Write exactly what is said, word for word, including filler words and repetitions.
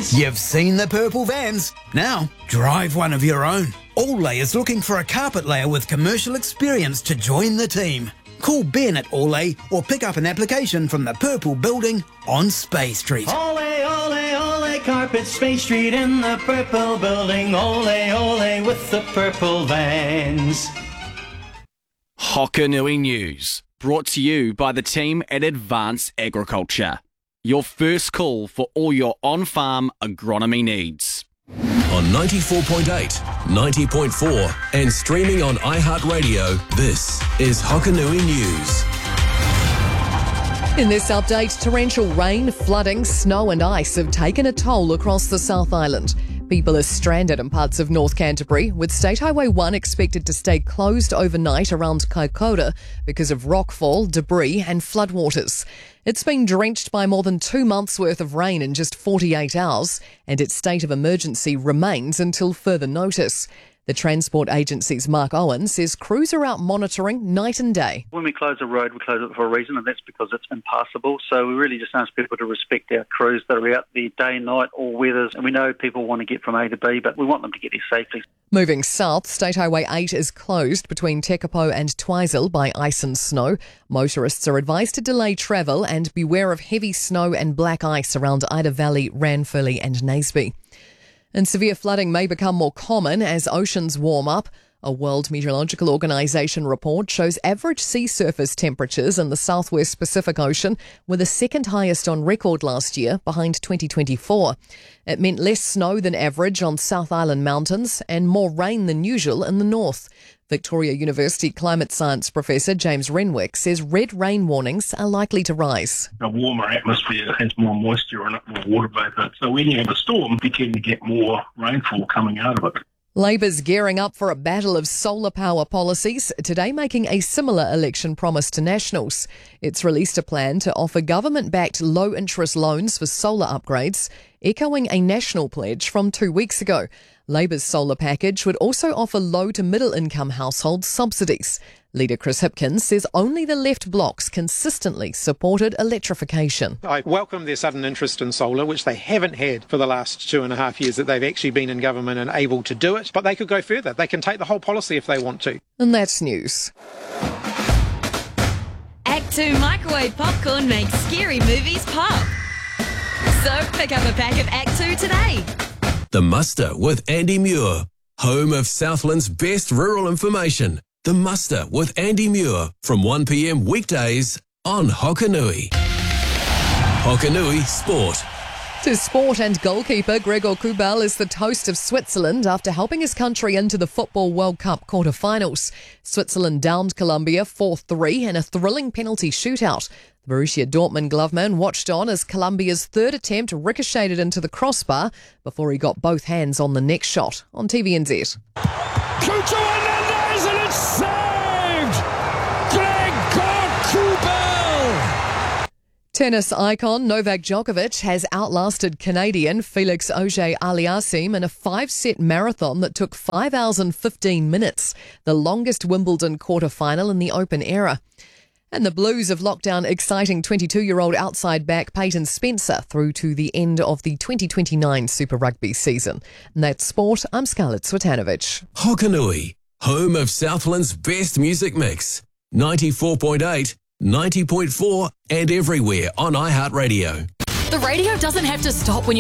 vans. You've seen the purple vans. Now, drive one of your own. Allay is looking for a carpet layer with commercial experience to join the team. Call Ben at Allay or pick up an application from the Purple Building on Spey Street. Ole, ole, ole, carpet, Spey Street in the Purple Building. Ole, ole, with the purple vans. Hokanui News, brought to you by the team at Advanced Agriculture. Your first call for all your on-farm agronomy needs. On ninety-four point eight, ninety point four and streaming on iHeartRadio, this is Hokanui News. In this update, torrential rain, flooding, snow and ice have taken a toll across the South Island. People are stranded in parts of North Canterbury, with State Highway one expected to stay closed overnight around Kaikoura because of rockfall, debris and floodwaters. It's been drenched by more than two months' worth of rain in just forty-eight hours, and its state of emergency remains until further notice. The Transport Agency's Mark Owen says crews are out monitoring night and day. When we close a road, we close it for a reason, and that's because it's impassable. So we really just ask people to respect our crews that are out there day, night, all weathers. And we know people want to get from A to B, but we want them to get there safely. Moving south, State Highway eight is closed between Tekapo and Twizel by ice and snow. Motorists are advised to delay travel and beware of heavy snow and black ice around Ida Valley, Ranfurly and Naseby. And severe flooding may become more common as oceans warm up. A World Meteorological Organization report shows average sea surface temperatures in the southwest Pacific Ocean were the second highest on record last year, behind twenty twenty-four. It meant less snow than average on South Island mountains and more rain than usual in the north. Victoria University climate science professor James Renwick says red rain warnings are likely to rise. A warmer atmosphere has more moisture in it, more water vapour. So when you have a storm, you tend to get more rainfall coming out of it. Labor's gearing up for a battle of solar power policies, today making a similar election promise to Nationals. It's released a plan to offer government-backed low-interest loans for solar upgrades, echoing a national pledge from two weeks ago. Labor's solar package would also offer low to middle-income households subsidies. Leader Chris Hipkins says only the left blocs consistently supported electrification. I welcome their sudden interest in solar, which they haven't had for the last two and a half years that they've actually been in government and able to do it. But they could go further. They can take the whole policy if they want to. And that's news. Act two microwave popcorn makes scary movies pop. So pick up a pack of Act two today. The Muster with Andy Muir, home of Southland's best rural information. The Muster with Andy Muir from one p m weekdays on Hokanui. Hokanui Sport. To sport, and goalkeeper Gregor Kubel is the toast of Switzerland after helping his country into the Football World Cup quarter-finals. Switzerland downed Colombia four three in a thrilling penalty shootout. The Borussia Dortmund gloveman watched on as Colombia's third attempt ricocheted into the crossbar before he got both hands on the next shot on T V N Z. Cucho Hernandez, and it's saved! Gregor Kubel! Tennis icon Novak Djokovic has outlasted Canadian Felix Auger-Aliassime in a five-set marathon that took five hours and fifteen minutes, the longest Wimbledon quarter-final in the Open era. And the Blues have locked down exciting twenty-two-year-old outside back Peyton Spencer through to the end of the twenty twenty-nine Super Rugby season. And that's sport. I'm Scarlett Swetanovich. Hokanui, home of Southland's best music mix. ninety-four point eight, ninety point four and everywhere on iHeartRadio. The radio doesn't have to stop when you